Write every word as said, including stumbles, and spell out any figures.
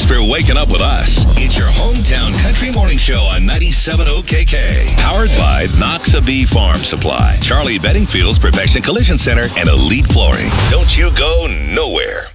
Thanks for waking up with us. It's your hometown country morning show on ninety-seven point oh K K. Powered by Noxabee Farm Supply, Charlie Bedingfield's Perfection Collision Center, and Elite Flooring. Don't you go nowhere.